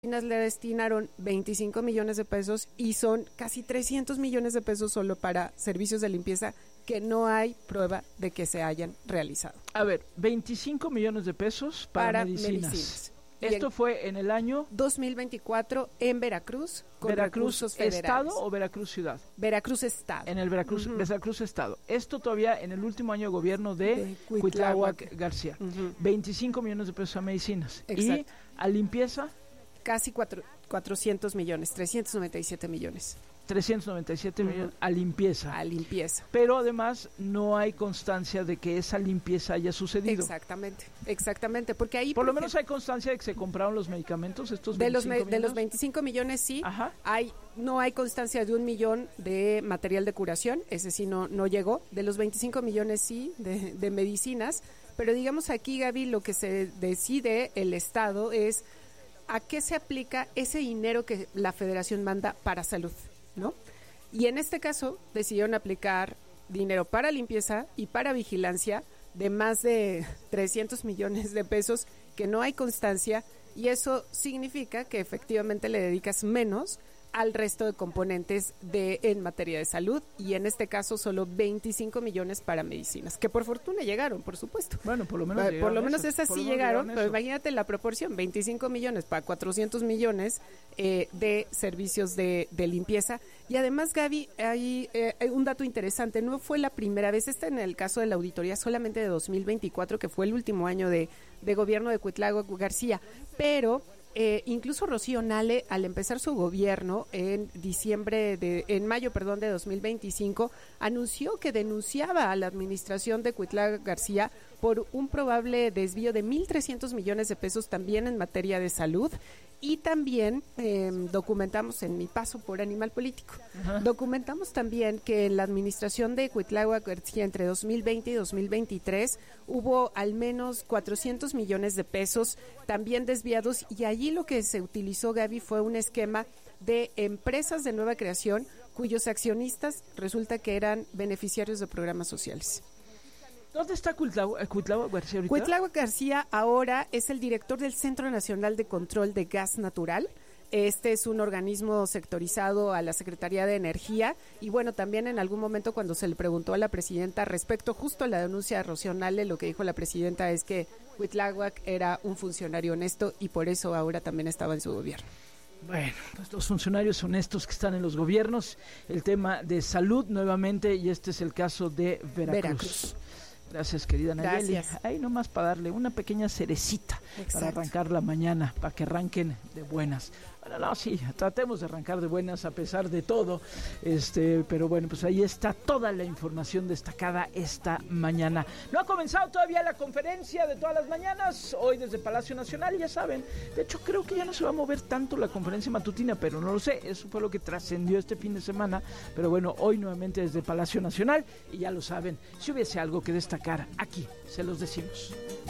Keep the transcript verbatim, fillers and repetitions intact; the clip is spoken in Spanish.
le destinaron veinticinco millones de pesos y son casi trescientos millones de pesos solo para servicios de limpieza que no hay prueba de que se hayan realizado. A ver, veinticinco millones de pesos para, para medicinas. medicinas. Esto en, fue en el año dos mil veinticuatro en Veracruz, con Veracruz recursos federales. ¿Estado o Veracruz Ciudad? Veracruz Estado. En el Veracruz, uh-huh. Veracruz Estado. Esto todavía en el último año de gobierno de, de Cuitláhuac García. Uh-huh. veinticinco millones de pesos a medicinas. Exacto. Y a limpieza. Casi cuatro, cuatrocientos millones, trescientos noventa y siete millones. trescientos noventa y siete uh-huh. millones a limpieza. A limpieza. Pero además no hay constancia de que esa limpieza haya sucedido. Exactamente, exactamente, porque ahí... Por lo menos hay constancia de que se compraron los medicamentos, estos de veinticinco los millones. De los veinticinco millones sí, Ajá. hay no hay constancia de un millón de material de curación, ese sí no, no llegó. De los veinticinco millones sí, de, de medicinas, pero digamos aquí, Gaby, lo que se decide el Estado es a qué se aplica ese dinero que la Federación manda para salud, ¿no? Y en este caso decidieron aplicar dinero para limpieza y para vigilancia de más de trescientos millones de pesos que no hay constancia, y eso significa que efectivamente le dedicas menos al resto de componentes de en materia de salud, y en este caso solo veinticinco millones para medicinas, que por fortuna llegaron, por supuesto. Bueno, por lo menos por, por lo menos esas, esas sí llegaron, pero imagínate la proporción, veinticinco millones para cuatrocientos millones eh, de servicios de, de limpieza. Y además, Gaby, hay eh, un dato interesante, no fue la primera vez, esta en el caso de la auditoría solamente de dos mil veinticuatro, que fue el último año de, de gobierno de Cuitláhuac García, pero... Eh, incluso Rocío Nale, al empezar su gobierno en diciembre de, en mayo, perdón, de dos mil veinticinco, anunció que denunciaba a la administración de Cuitláhuac García por un probable desvío de mil trescientos millones de pesos también en materia de salud. Y también eh, documentamos en mi paso por Animal Político, Ajá. documentamos también que en la administración de Cuitláhuac García entre dos mil veinte y dos mil veintitrés hubo al menos cuatrocientos millones de pesos también desviados, y allí lo que se utilizó, Gaby, fue un esquema de empresas de nueva creación cuyos accionistas resulta que eran beneficiarios de programas sociales. ¿Dónde está Cuitláhuac García ahorita? Cuitláhuac García ahora es el director del Centro Nacional de Control de Gas Natural. Este es un organismo sectorizado a la Secretaría de Energía, y bueno, también en algún momento cuando se le preguntó a la presidenta respecto justo a la denuncia de Rocío Nale, lo que dijo la presidenta es que Cuitláhuac era un funcionario honesto y por eso ahora también estaba en su gobierno. Bueno, pues los funcionarios honestos que están en los gobiernos, el tema de salud nuevamente, y este es el caso de Veracruz. Veracruz. Gracias, querida Nayeli. Gracias. Ahí nomás para darle una pequeña cerecita. Exacto. Para arrancar la mañana, para que arranquen de buenas. Bueno, no, sí, tratemos de arrancar de buenas a pesar de todo. Este, pero bueno, pues ahí está toda la información destacada esta mañana. No ha comenzado todavía la conferencia de todas las mañanas, hoy desde Palacio Nacional, ya saben. De hecho, creo que ya no se va a mover tanto la conferencia matutina, pero no lo sé. Eso fue lo que trascendió este fin de semana. Pero bueno, hoy nuevamente desde Palacio Nacional, y ya lo saben, si hubiese algo que destacar aquí, se los decimos.